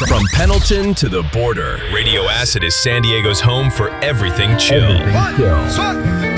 From Pendleton to the border, Radio Acid is San Diego's home for everything chill. Everything chill.